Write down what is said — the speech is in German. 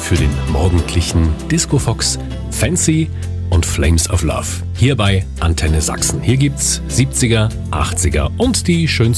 für den morgendlichen Disco-Fox, Fancy und Flames of Love. Hier bei Antenne Sachsen. Hier gibt's 70er, 80er und die schönsten